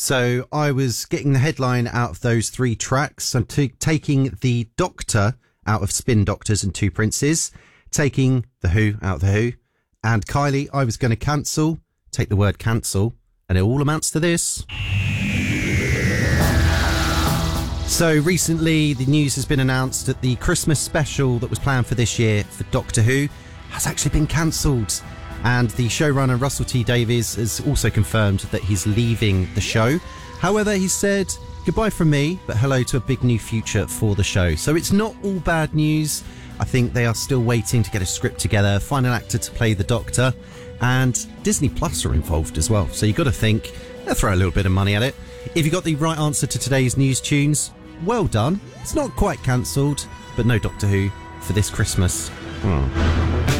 So I was getting the headline out of those three tracks. I'm taking the Doctor out of Spin Doctors and Two Princes, taking the Who out of the Who, and Kylie, I was going to take the word cancel, and it all amounts to this. So recently the news has been announced that the Christmas special that was planned for this year for Doctor Who has actually been cancelled. And the showrunner Russell T Davies has also confirmed that he's leaving the show. However, he said, goodbye from me, but hello to a big new future for the show. So it's not all bad news. I think they are still waiting to get a script together, find an actor to play the Doctor, and Disney Plus are involved as well. So you've got to think, they'll throw a little bit of money at it. If you got the right answer to today's news tunes, well done. It's not quite cancelled, but no Doctor Who for this Christmas.